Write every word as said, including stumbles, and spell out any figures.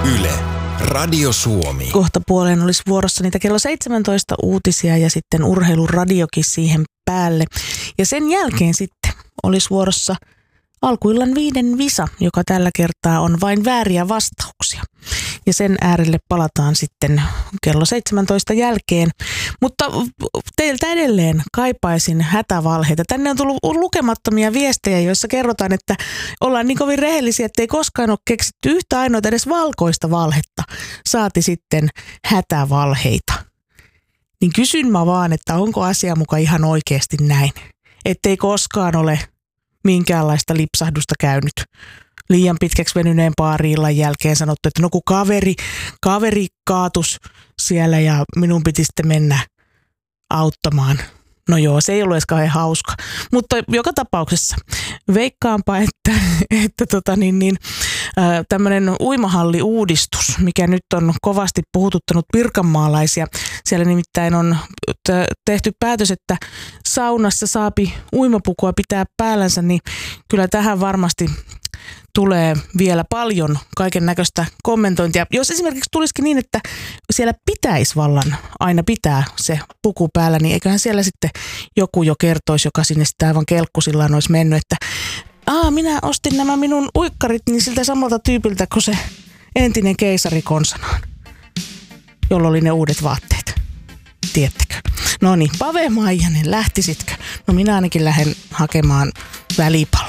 Yle, Radio Suomi. Kohta puoleen olisi vuorossa niitä kello seitsemäntoista uutisia ja sitten urheiluradiokin siihen päälle. Ja sen jälkeen sitten olisi vuorossa alkuillan viiden visa, joka tällä kertaa on vain vääriä vastauksia. Ja sen äärelle palataan sitten kello seitsemäntoista jälkeen. Mutta teiltä edelleen kaipaisin hätävalheita. Tänne on tullut lukemattomia viestejä, joissa kerrotaan, että ollaan niin kovin rehellisiä, että ei koskaan ole keksitty yhtä ainoa edes valkoista valhetta. Saati sitten hätävalheita. Niin kysyn mä vaan, että onko asia muka ihan oikeasti näin. Ettei koskaan ole minkäänlaista lipsahdusta käynyt. Liian pitkäksi venyneen paari-illan jälkeen sanottu, että no kun kaveri, kaveri kaatus siellä ja minun piti sitten mennä auttamaan. No joo, se ei ollut edes kauhean hauska. Mutta joka tapauksessa veikkaanpa, että, että tota niin, niin, tämmöinen uimahalliuudistus, mikä nyt on kovasti puhututtanut pirkanmaalaisia. Siellä nimittäin on tehty päätös, että saunassa saapi uimapukua pitää päällänsä, niin kyllä tähän varmasti tulee vielä paljon kaiken näköistä kommentointia. Jos esimerkiksi tulisikin niin, että siellä pitäisi vallan aina pitää se puku päällä, niin eiköhän siellä sitten joku jo kertoisi, joka sinne sitten aivan kelkkusillaan olisi mennyt, että Aa, minä ostin nämä minun uikkarit niin siltä samalta tyypiltä kuin se entinen keisari konsanaan, jolla oli ne uudet vaatteet. Tiedättekö? No niin, Pave Maijanen, lähtisitkö? No minä ainakin lähden hakemaan välipaloa.